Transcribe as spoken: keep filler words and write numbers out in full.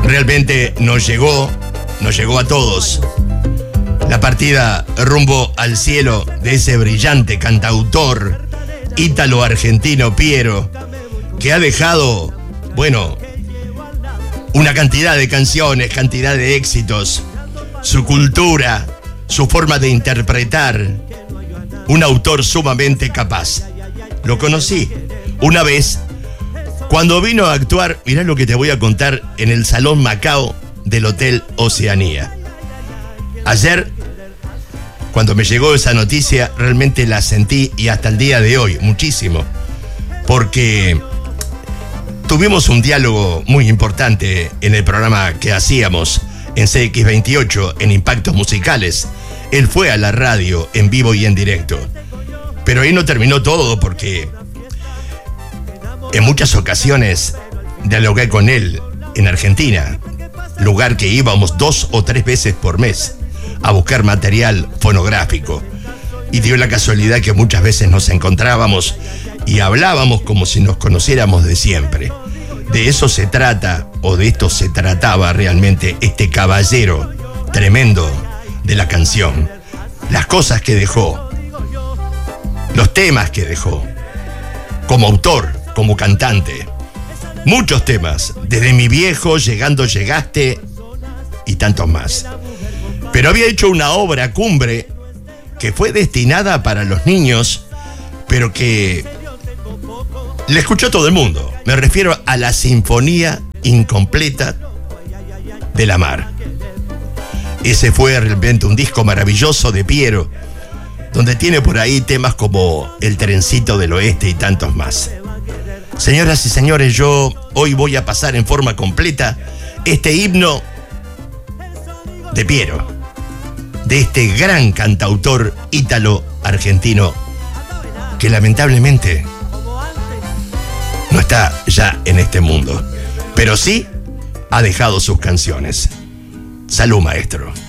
Realmente nos llegó, nos llegó a todos la partida rumbo al cielo de ese brillante cantautor ítalo-argentino Piero, que ha dejado, bueno, una cantidad de canciones, cantidad de éxitos, su cultura, su forma de interpretar, un autor sumamente capaz. Lo conocí una vez cuando vino a actuar, mirá lo que te voy a contar, en el Salón Macao del Hotel Oceanía. Ayer, cuando me llegó esa noticia, realmente la sentí, y hasta el día de hoy, muchísimo, porque tuvimos un diálogo muy importante en el programa que hacíamos en C X veintiocho, en Impactos Musicales. Él fue a la radio en vivo y en directo. Pero ahí no terminó todo, porque en muchas ocasiones dialogué con él en Argentina, lugar que íbamos dos o tres veces por mes a buscar material fonográfico. Y dio la casualidad que muchas veces nos encontrábamos y hablábamos como si nos conociéramos de siempre. De eso se trata, o de esto se trataba realmente, este caballero tremendo de la canción. Las cosas que dejó, los temas que dejó, como autor, como cantante. Muchos temas, desde Mi Viejo, Llegando Llegaste y tantos más. Pero había hecho una obra cumbre que fue destinada para los niños, pero que le escuchó todo el mundo. Me refiero a la Sinfonía Incompleta de la Mar. Ese fue realmente un disco maravilloso de Piero, donde tiene por ahí temas como El Trencito del Oeste y tantos más. Señoras y señores, yo hoy voy a pasar en forma completa este himno de Piero, de este gran cantautor ítalo-argentino que lamentablemente no está ya en este mundo, pero sí ha dejado sus canciones. Salud, maestro.